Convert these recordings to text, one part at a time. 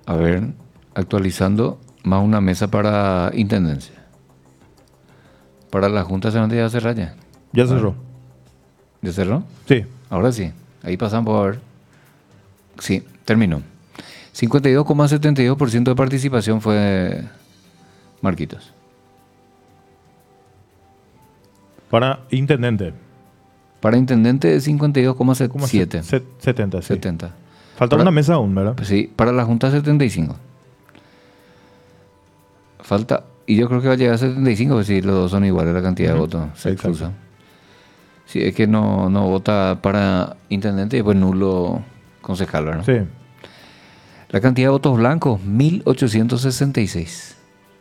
A ver, actualizando, más una mesa para intendencia. Para la Junta se ya cerrar ya. Ya cerró. ¿Ya cerró? Sí. Ahora sí. Ahí pasamos a ver. Sí, terminó. 52,72% de participación fue Marquitos. Para intendente. Para intendente 52,7. 70, sí. 70. Falta una mesa aún, ¿verdad? Sí, para la Junta 75. Falta, y yo creo que va a llegar a 75, pues si los dos son iguales la cantidad de votos. Se cruzan. Sí, es que no vota para intendente y después nulo concejal, ¿verdad? Sí. La cantidad de votos blancos, 1866.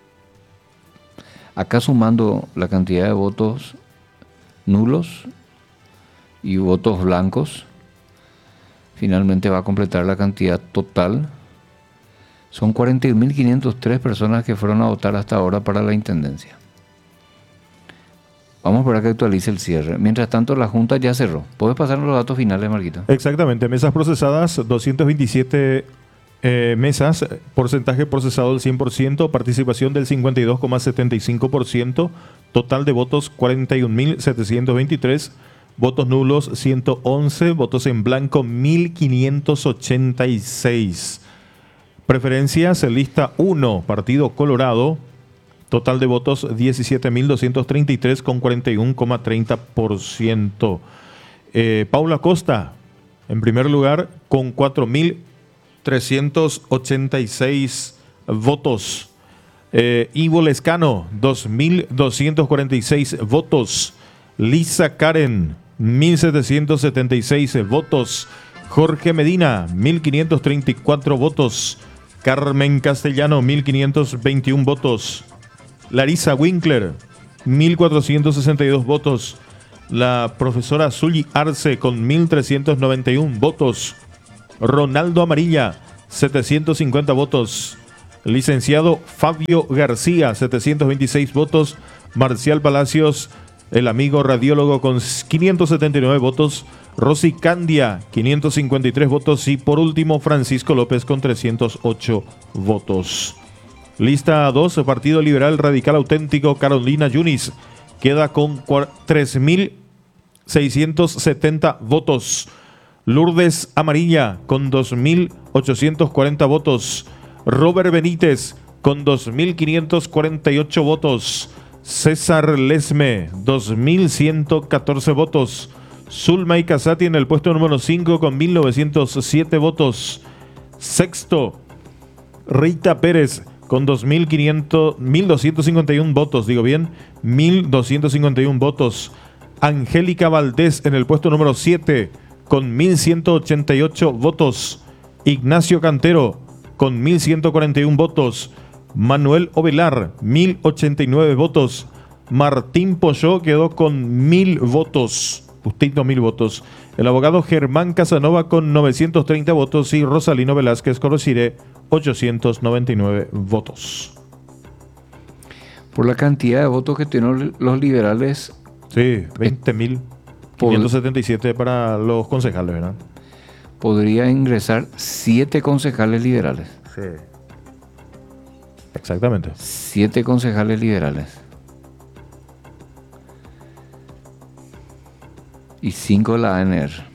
Acá sumando la cantidad de votos nulos y votos blancos, finalmente va a completar la cantidad total. Son 41.503 personas que fueron a votar hasta ahora para la intendencia. Vamos a esperar que actualice el cierre. Mientras tanto, la Junta ya cerró. ¿Puedes pasarnos los datos finales, Marquito? Exactamente. Mesas procesadas, 227 mesas. Porcentaje procesado del 100%. Participación del 52,75%. Total de votos 41.723. Votos nulos 111. Votos en blanco 1.586. Preferencias, lista 1, Partido Colorado. Total de votos 17.233 con 41,30%. Paula Costa, en primer lugar, con 4.386 votos. Ivo Lescano, 2.246 votos. Lisa Karen, 1.776 votos. Jorge Medina, 1.534 votos. Carmen Castellano, 1.521 votos. Larisa Winkler, 1.462 votos. La profesora Zully Arce con 1.391 votos. Ronaldo Amarilla, 750 votos. Licenciado Fabio García, 726 votos. Marcial Palacios, el amigo radiólogo, con 579 votos. Rosy Candia, 553 votos. Y por último, Francisco López con 308 votos. Lista 2, Partido Liberal Radical Auténtico, Carolina Yunis, queda con 3.670 votos. Lourdes Amarilla con 2.840 votos. Robert Benítez con 2.548 votos. César Lesme, 2.114 votos. Zulma y Casati en el puesto número 5 con 1.907 votos. Sexto, Rita Pérez con 1.251 votos, digo bien, 1.251 votos. Angélica Valdés en el puesto número 7 con 1.188 votos. Ignacio Cantero con 1.141 votos. Manuel Ovelar, 1.089 votos. Martín Polló quedó con 1.000 votos. Justito 1.000 votos. El abogado Germán Casanova con 930 votos y Rosalino Velázquez Corociré 899 votos. Por la cantidad de votos que tienen los liberales. Sí, 20.577 para los concejales, ¿verdad? Podría ingresar 7 concejales liberales. Sí. Exactamente. 7 concejales liberales. Y 5 de la ANR.